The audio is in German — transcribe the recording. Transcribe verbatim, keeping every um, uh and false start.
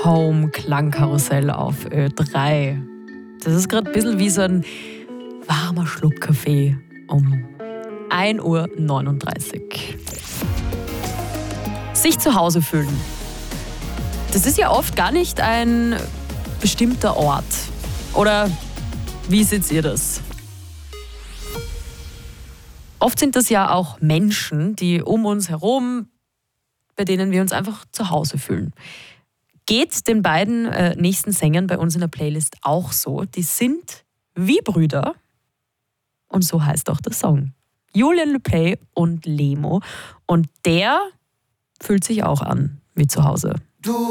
Home Klangkarussell auf Ö drei. Das ist gerade ein bisschen wie so ein warmer Schluck Kaffee um ein Uhr neununddreißig. Sich zu Hause fühlen. Das ist ja oft gar nicht ein bestimmter Ort. Oder wie seht ihr das? Oft sind das ja auch Menschen, die um uns herum, bei denen wir uns einfach zu Hause fühlen. Geht den beiden äh, nächsten Sängern bei uns in der Playlist auch so. Die sind wie Brüder. Und so heißt auch der Song. Julien Lepay und Lemo. Und der fühlt sich auch an wie zu Hause. Du